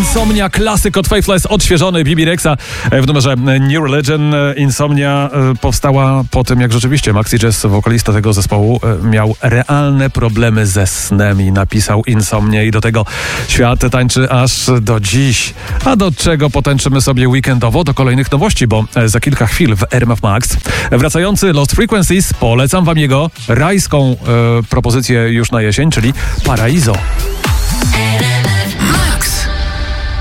Insomnia, klasyk od Faithless, odświeżony BB Rexa w numerze New Religion. Insomnia powstała po tym, jak rzeczywiście Maxi Jazz, wokalista tego zespołu, miał realne problemy ze snem i napisał Insomnię i do tego świat tańczy aż do dziś. A do czego potęczymy sobie weekendowo? Do kolejnych nowości, bo za kilka chwil w RMF Max wracający Lost Frequencies, polecam wam jego rajską propozycję już na jesień, czyli Paraiso.